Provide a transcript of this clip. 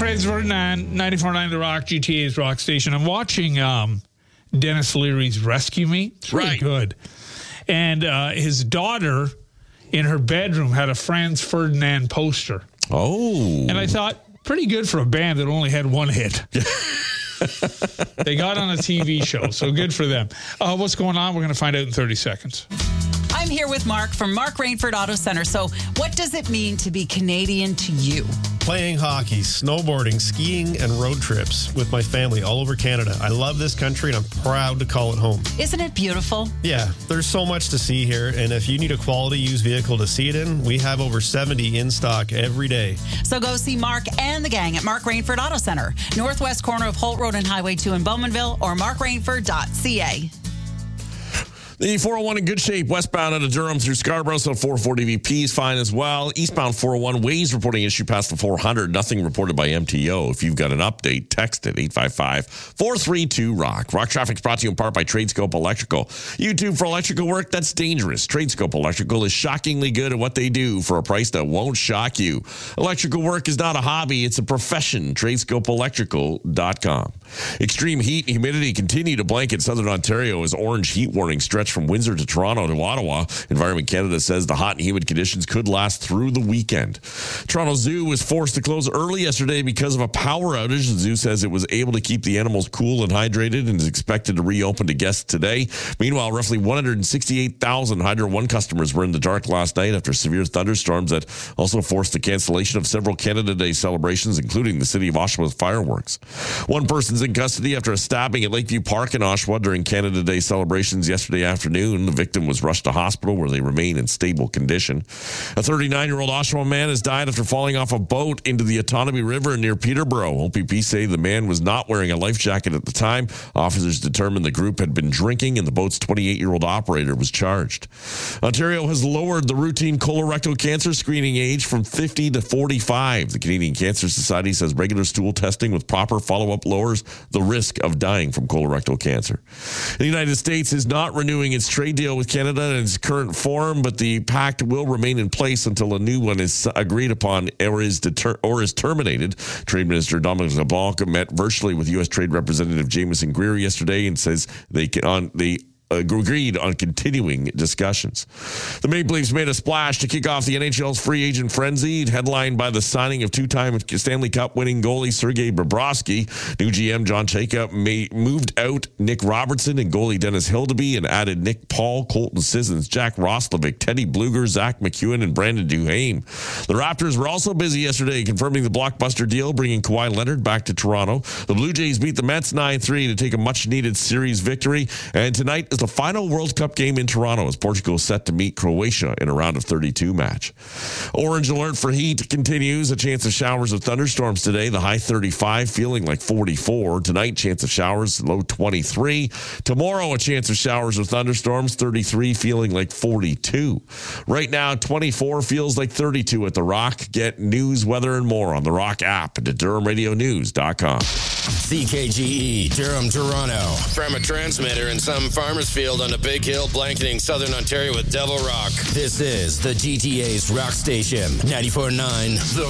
Fred's Ferdinand, 94.9 The Rock, GTA's Rock Station. I'm watching Dennis Leary's Rescue Me. It's really good. And his daughter in her bedroom had a Franz Ferdinand poster. Oh. And I thought, pretty good for a band that only had one hit. They got on a TV show, so good for them. What's going on? We're going to find out in 30 seconds. I'm here with Mark from Mark Rainford Auto Center. So what does it mean to be Canadian to you? Playing hockey, snowboarding, skiing, and road trips with my family all over Canada. I love this country, and I'm proud to call it home. Isn't it beautiful? Yeah, there's so much to see here, and if you need a quality used vehicle to see it in, we have over 70 in stock every day. So go see Mark and the gang at Mark Rainford Auto Center, northwest corner of Holt Road and Highway 2 in Bowmanville, or markrainford.ca. The 401 in good shape, westbound out of Durham through Scarborough, so 440 VP is fine as well. Eastbound 401, Waze reporting issue past the 400. Nothing reported by MTO. If you've got an update, text it, 855-432-ROCK. Rock Traffic's brought to you in part by Tradescope Electrical. YouTube for electrical work that's dangerous. Tradescope Electrical is shockingly good at what they do for a price that won't shock you. Electrical work is not a hobby, it's a profession. TradescopeElectrical.com. Extreme heat and humidity continue to blanket southern Ontario as orange heat warnings stretch from Windsor to Toronto to Ottawa. Environment Canada says the hot and humid conditions could last through the weekend. Toronto Zoo was forced to close early yesterday because of a power outage. The zoo says it was able to keep the animals cool and hydrated and is expected to reopen to guests today. Meanwhile, roughly 168,000 Hydro One customers were in the dark last night after severe thunderstorms that also forced the cancellation of several Canada Day celebrations, including the City of Oshawa's fireworks. One person's in custody after a stabbing at Lakeview Park in Oshawa during Canada Day celebrations yesterday afternoon. The victim was rushed to hospital where they remain in stable condition. A 39-year-old Oshawa man has died after falling off a boat into the Otonabee River near Peterborough. OPP say the man was not wearing a life jacket at the time. Officers determined the group had been drinking and the boat's 28-year-old operator was charged. Ontario has lowered the routine colorectal cancer screening age from 50 to 45. The Canadian Cancer Society says regular stool testing with proper follow-up lowers the risk of dying from colorectal cancer. The United States is not renewing its trade deal with Canada in its current form, but the pact will remain in place until a new one is agreed upon or is terminated. Trade Minister Dominic LeBlanc met virtually with U.S. Trade Representative Jameson Greer yesterday and says they agreed on continuing discussions. The Maple Leafs made a splash to kick off the NHL's free agent frenzy, headlined by the signing of two-time Stanley Cup winning goalie Sergei Bobrovsky. New GM John Jacob moved out Nick Robertson and goalie Dennis Hildeby and added Nick Paul, Colton Sissons, Jack Roslovic, Teddy Bluger, Zach McEwen, and Brandon Duhaime. The Raptors were also busy yesterday confirming the blockbuster deal, bringing Kawhi Leonard back to Toronto. The Blue Jays beat the Mets 9-3 to take a much-needed series victory, and tonight is the final World Cup game in Toronto as Portugal is set to meet Croatia in a round of 32 match. Orange alert for heat continues. A chance of showers of thunderstorms today. The high 35, feeling like 44. Tonight, chance of showers, low 23. Tomorrow, a chance of showers of thunderstorms, 33, feeling like 42. Right now, 24 feels like 32 at The Rock. Get news, weather, and more on The Rock app and at DurhamRadioNews.com. CKGE, Durham, Toronto. From a transmitter in some farmer's field on a big hill blanketing southern Ontario with Devil Rock. This is the GTA's Rock Station, 94.9 The